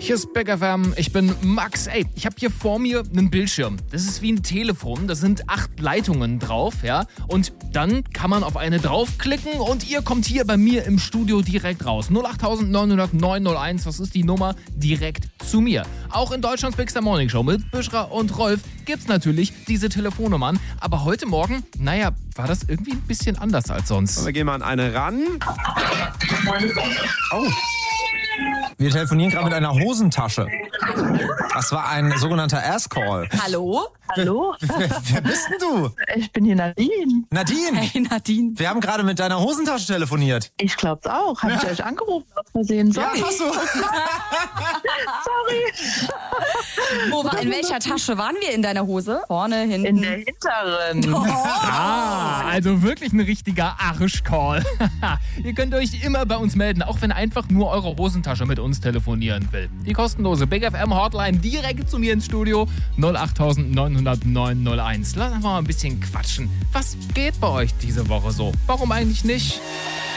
Hier ist Big FM, ich bin Max. Ey, ich habe hier vor mir einen Bildschirm. Das ist wie ein Telefon, da sind 8 Leitungen drauf, ja. Und dann kann man auf eine draufklicken und ihr kommt hier bei mir im Studio direkt raus. 08900 901, das ist die Nummer, direkt zu mir. Auch in Deutschlands Big Star Morning Show mit Büschra und Rolf gibt's natürlich diese Telefonnummern. Aber heute Morgen, war das irgendwie ein bisschen anders als sonst. Wir gehen mal an eine ran. Oh. Wir telefonieren gerade mit einer Hosentasche. Das war ein sogenannter Ass-Call. Hallo? Hallo? Wer bist denn du? Ich bin hier Nadine. Nadine? Hey Nadine. Wir haben gerade mit deiner Hosentasche telefoniert. Ich glaub's auch. Hab ich euch angerufen aus Versehen? Sorry. Ja, hast du. Sorry. In welcher Tasche waren wir in deiner Hose? Vorne, hinten? In der hinteren. Also wirklich ein richtiger Arschcall. Ihr könnt euch immer bei uns melden, auch wenn einfach nur eure Hosentasche mit uns telefonieren will. Die kostenlose Big FM Hotline direkt zu mir ins Studio 08900 901. Lass einfach mal ein bisschen quatschen. Was geht bei euch diese Woche so? Warum eigentlich nicht?